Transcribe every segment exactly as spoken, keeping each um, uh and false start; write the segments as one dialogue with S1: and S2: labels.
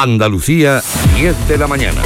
S1: Andalucía, diez de la mañana.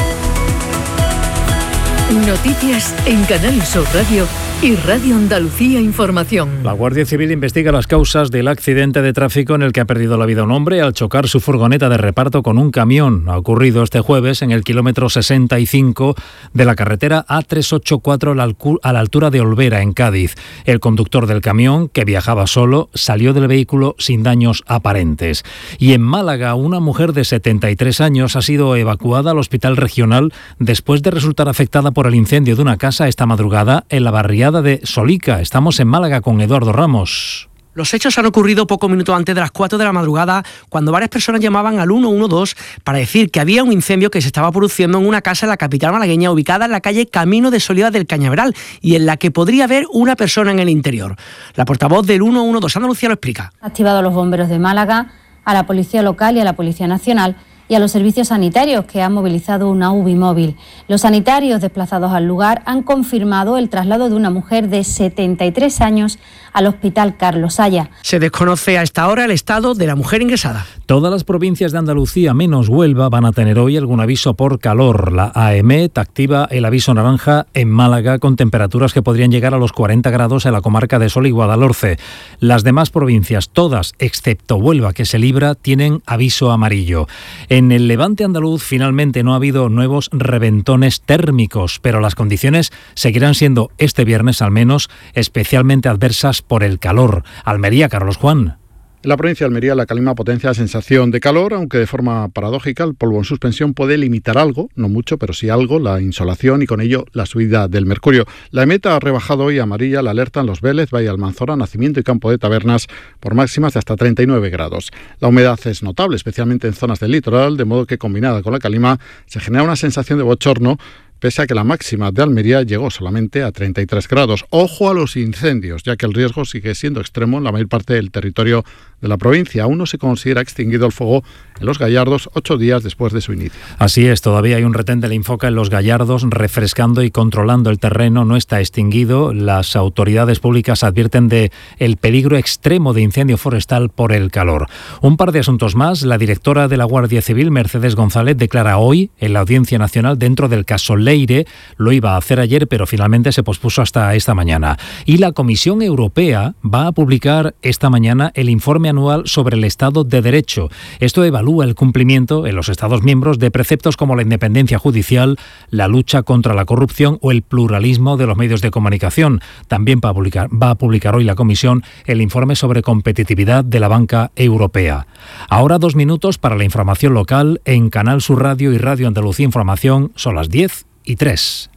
S2: Noticias en Canal Sur Radio y Radio Andalucía Información.
S3: La Guardia Civil investiga las causas del accidente de tráfico en el que ha perdido la vida un hombre al chocar su furgoneta de reparto con un camión. Ha ocurrido este jueves en el kilómetro sesenta y cinco de la carretera A trescientos ochenta y cuatro a la altura de Olvera, en Cádiz. El conductor del camión, que viajaba solo, salió del vehículo sin daños aparentes. Y en Málaga, una mujer de setenta y tres años ha sido evacuada al hospital regional después de resultar afectada por el incendio de una casa esta madrugada en la barriada de Solica. Estamos en Málaga con Eduardo Ramos.
S4: Los hechos han ocurrido pocos minutos antes de las cuatro de la madrugada, cuando varias personas llamaban al uno uno dos para decir que había un incendio que se estaba produciendo en una casa en la capital malagueña, ubicada en la calle Camino de Soliva del Cañaveral, y en la que podría haber una persona en el interior. La portavoz del uno uno dos Andalucía lo explica.
S5: Ha activado a los bomberos de Málaga, a la Policía Local y a la Policía Nacional, y a los servicios sanitarios, que han movilizado una U B I móvil. Los sanitarios desplazados al lugar han confirmado el traslado de una mujer de setenta y tres años al Hospital Carlos Haya.
S4: Se desconoce a esta hora el estado de la mujer ingresada.
S3: Todas las provincias de Andalucía, menos Huelva, van a tener hoy algún aviso por calor. La AEMET activa el aviso naranja en Málaga, con temperaturas que podrían llegar a los cuarenta grados en la comarca de Sol y Guadalhorce. Las demás provincias, todas excepto Huelva, que se libra, tienen aviso amarillo. En el levante andaluz finalmente no ha habido nuevos reventones térmicos, pero las condiciones seguirán siendo, este viernes al menos, especialmente adversas por el calor. Almería, Carlos Juan.
S6: En la provincia de Almería, la calima potencia la sensación de calor, aunque de forma paradójica el polvo en suspensión puede limitar algo, no mucho, pero sí algo, la insolación y con ello la subida del mercurio. La EMET ha rebajado hoy a amarilla la alerta en Los Vélez, Valle Almanzora, Nacimiento y Campo de Tabernas por máximas de hasta treinta y nueve grados. La humedad es notable, especialmente en zonas del litoral, de modo que combinada con la calima se genera una sensación de bochorno, pese a que la máxima de Almería llegó solamente a treinta y tres grados. Ojo a los incendios, ya que el riesgo sigue siendo extremo en la mayor parte del territorio de la provincia. Aún no se considera extinguido el fuego en Los Gallardos, ocho días después de su inicio.
S3: Así es, todavía hay un retén del Infoca en Los Gallardos, refrescando y controlando el terreno. No está extinguido. Las autoridades públicas advierten de el peligro extremo de incendio forestal por el calor. Un par de asuntos más. La directora de la Guardia Civil, Mercedes González, declara hoy en la Audiencia Nacional dentro del caso Leire. Lo iba a hacer ayer, pero finalmente se pospuso hasta esta mañana. Y la Comisión Europea va a publicar esta mañana el informe anual sobre el Estado de Derecho. Esto evalúa el cumplimiento en los Estados miembros de preceptos como la independencia judicial, la lucha contra la corrupción o el pluralismo de los medios de comunicación. También va a publicar, va a publicar hoy la Comisión el informe sobre competitividad de la banca europea. Ahora dos minutos para la información local en Canal Sur Radio y Radio Andalucía Información. Son las diez y tres.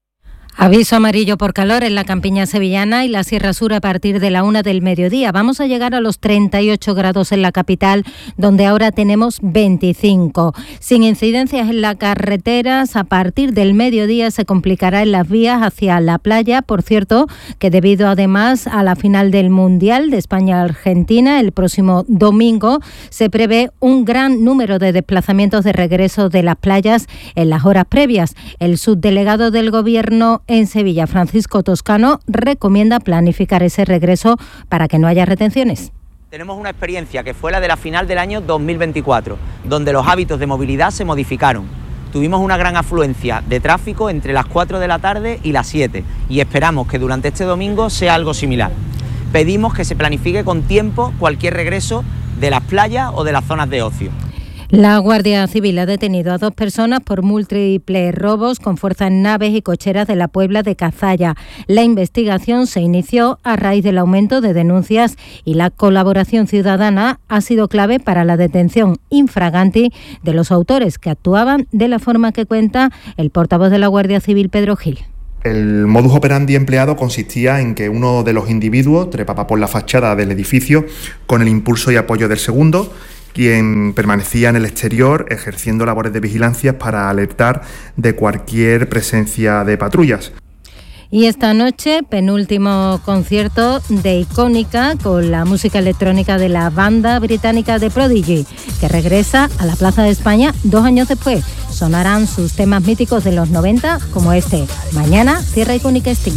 S7: Aviso amarillo por calor en la campiña sevillana y la Sierra Sur a partir de la una del mediodía. Vamos a llegar a los treinta y ocho grados en la capital, donde ahora tenemos veinticinco. Sin incidencias en las carreteras, a partir del mediodía se complicará en las vías hacia la playa. Por cierto, que debido además a la final del Mundial de España-Argentina, el próximo domingo, se prevé un gran número de desplazamientos de regreso de las playas en las horas previas. El subdelegado del Gobierno en Sevilla, Francisco Toscano, recomienda planificar ese regreso para que no haya retenciones.
S8: Tenemos una experiencia que fue la de la final del año dos mil veinticuatro, donde los hábitos de movilidad se modificaron. Tuvimos una gran afluencia de tráfico entre las cuatro de la tarde y las siete y esperamos que durante este domingo sea algo similar. Pedimos que se planifique con tiempo cualquier regreso de las playas o de las zonas de ocio.
S7: La Guardia Civil ha detenido a dos personas por múltiples robos con fuerza en naves y cocheras de la Puebla de Cazalla. La investigación se inició a raíz del aumento de denuncias y la colaboración ciudadana ha sido clave para la detención infraganti de los autores, que actuaban de la forma que cuenta el portavoz de la Guardia Civil, Pedro Gil.
S9: El modus operandi empleado consistía en que uno de los individuos trepaba por la fachada del edificio con el impulso y apoyo del segundo, quien permanecía en el exterior ejerciendo labores de vigilancia para alertar de cualquier presencia de patrullas.
S7: Y esta noche, penúltimo concierto de Icónica con la música electrónica de la banda británica The Prodigy, que regresa a la Plaza de España dos años después. Sonarán sus temas míticos de los noventa, como este. Mañana cierra Icónica Sting.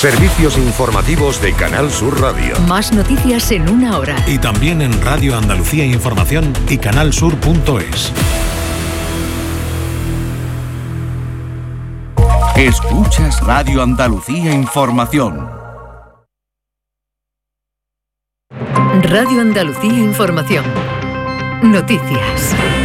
S1: Servicios informativos de Canal Sur Radio.
S2: Más noticias en una hora.
S10: Y también en Radio Andalucía Información y canalsur punto es.
S1: Escuchas Radio Andalucía Información.
S2: Radio Andalucía Información. Noticias.